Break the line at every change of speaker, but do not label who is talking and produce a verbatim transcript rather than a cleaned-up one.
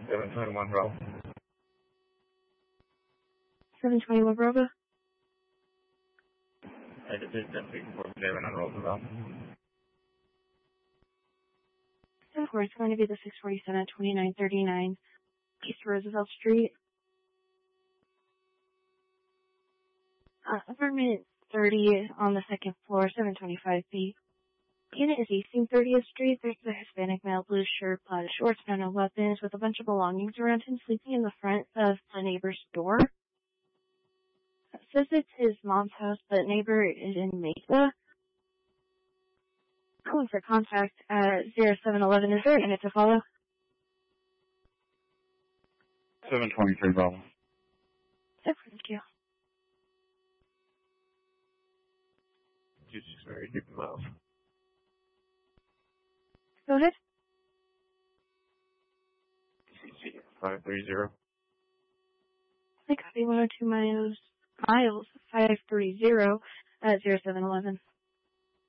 seven twenty-one Bravo.
seven twenty-one Bravo.
I did ten forty-seven on Roosevelt.
Of course, it's going to be the six forty-seven, twenty-nine thirty-nine East Roosevelt Street. Uh, apartment thirty on the second floor, seven twenty-five B. Unit is Easting thirtieth Street. There's a Hispanic male, blue shirt, plaid shorts, found no weapons, with a bunch of belongings around him, sleeping in the front of the neighbor's door. It says it's his mom's house, but neighbor is in Mesa. Calling for contact at zero seven one one. Is there a unit to follow?
seven twenty-three Bravo.
Thank you.
two six very deep miles.
Go ahead.
five three zero.
I copy one oh two miles, miles, five three zero at zero seven one one.